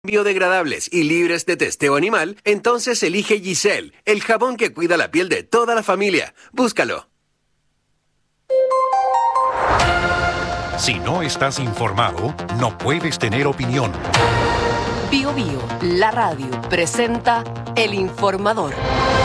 biodegradables y libres de testeo animal, entonces elige Giselle, el jabón que cuida la piel de toda la familia. Búscalo. Si no estás informado, no puedes tener opinión. Bio Bio, la radio, presenta El Informador.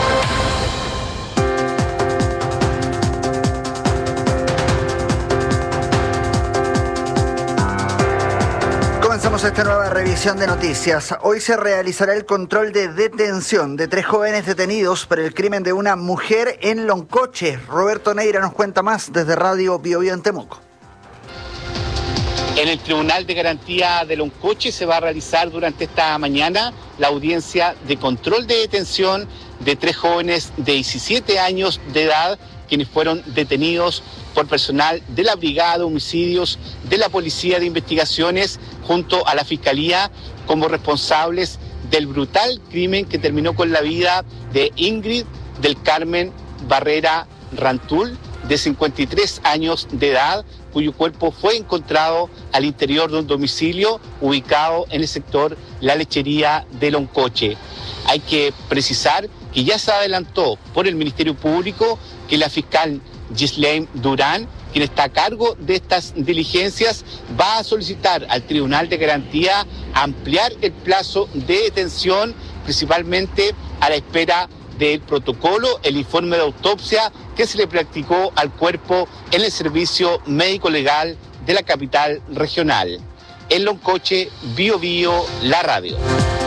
Comenzamos esta nueva revisión de noticias. Hoy se realizará el control de detención de 3 jóvenes detenidos por el crimen de una mujer en Loncoche. Roberto Neira nos cuenta más desde Radio Bio Bio en Temuco. En el Tribunal de Garantía de Loncoche se va a realizar durante esta mañana la audiencia de control de detención de 3 jóvenes de 17 años de edad, quienes fueron detenidos por personal de la Brigada de Homicidios de la Policía de Investigaciones junto a la Fiscalía como responsables del brutal crimen que terminó con la vida de Ingrid del Carmen Barrera Rantul, de 53 años de edad, cuyo cuerpo fue encontrado al interior de un domicilio ubicado en el sector La Lechería de Loncoche. Hay que precisar que ya se adelantó por el Ministerio Público que la fiscal Ghislaine Durán, quien está a cargo de estas diligencias, va a solicitar al Tribunal de Garantía ampliar el plazo de detención, principalmente a la espera del protocolo, el informe de autopsia que se le practicó al cuerpo en el servicio médico legal de la capital regional. En Loncoche, Bio Bio, la radio.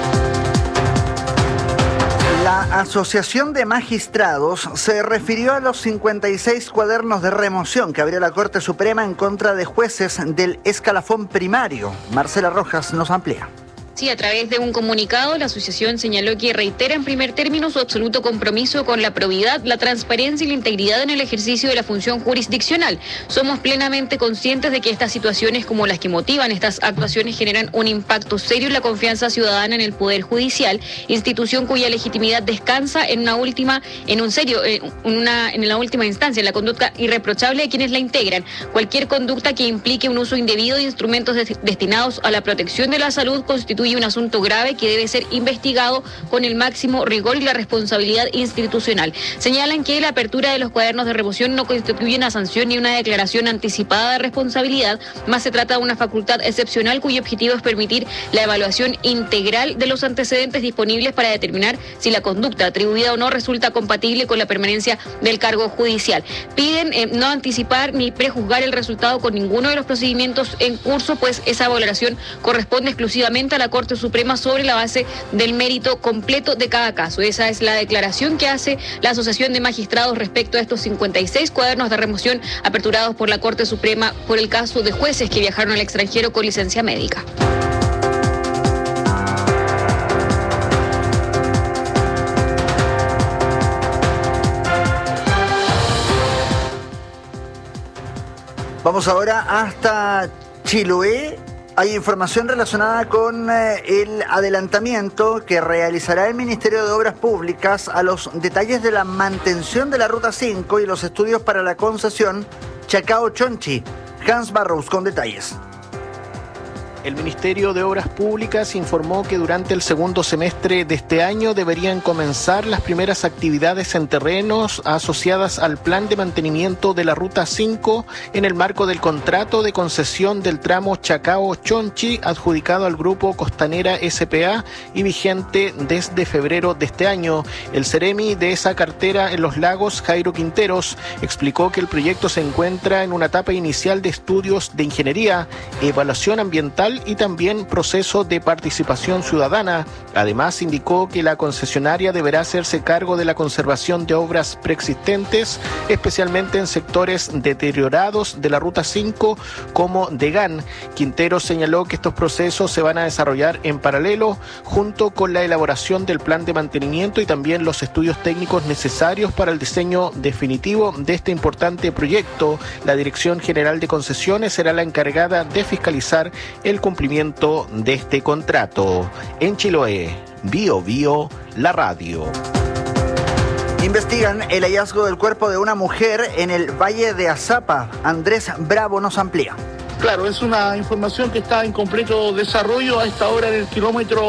La Asociación de Magistrados se refirió a los 56 cuadernos de remoción que abrió la Corte Suprema en contra de jueces del escalafón primario. Marcela Rojas nos amplía. Sí, a través de un comunicado, la asociación señaló que reitera en primer término su absoluto compromiso con la probidad, la transparencia y la integridad en el ejercicio de la función jurisdiccional. Somos plenamente conscientes de que estas situaciones como las que motivan estas actuaciones generan un impacto serio en la confianza ciudadana en el Poder Judicial, institución cuya legitimidad descansa en la última instancia, en la conducta irreprochable de quienes la integran. Cualquier conducta que implique un uso indebido de instrumentos destinados a la protección de la salud constituye un asunto grave que debe ser investigado con el máximo rigor y la responsabilidad institucional. Señalan que la apertura de los cuadernos de remoción no constituye una sanción ni una declaración anticipada de responsabilidad, más se trata de una facultad excepcional cuyo objetivo es permitir la evaluación integral de los antecedentes disponibles para determinar si la conducta atribuida o no resulta compatible con la permanencia del cargo judicial. Piden no anticipar ni prejuzgar el resultado con ninguno de los procedimientos en curso, pues esa valoración corresponde exclusivamente a la Corte Suprema sobre la base del mérito completo de cada caso. Esa es la declaración que hace la Asociación de Magistrados respecto a estos 56 cuadernos de remoción aperturados por la Corte Suprema por el caso de jueces que viajaron al extranjero con licencia médica. Vamos ahora hasta Chiloé. Hay información relacionada con el adelantamiento que realizará el Ministerio de Obras Públicas a los detalles de la mantención de la Ruta 5 y los estudios para la concesión Chacao-Chonchi. Hans Barrows con detalles. El Ministerio de Obras Públicas informó que durante el segundo semestre de este año deberían comenzar las primeras actividades en terrenos asociadas al plan de mantenimiento de la Ruta 5 en el marco del contrato de concesión del tramo Chacao-Chonchi adjudicado al Grupo Costanera S.p.A. y vigente desde febrero de este año. El Ceremi de esa cartera en Los Lagos, Jairo Quinteros, explicó que el proyecto se encuentra en una etapa inicial de estudios de ingeniería, evaluación ambiental y también proceso de participación ciudadana. Además, indicó que la concesionaria deberá hacerse cargo de la conservación de obras preexistentes, especialmente en sectores deteriorados de la Ruta 5 como Degán. Quintero señaló que estos procesos se van a desarrollar en paralelo junto con la elaboración del plan de mantenimiento y también los estudios técnicos necesarios para el diseño definitivo de este importante proyecto. La Dirección General de Concesiones será la encargada de fiscalizar el cumplimiento de este contrato. En Chiloé, Bio Bio, la radio. Investigan el hallazgo del cuerpo de una mujer en el Valle de Azapa. Andrés Bravo nos amplía. Claro, es una información que está en completo desarrollo a esta hora en el kilómetro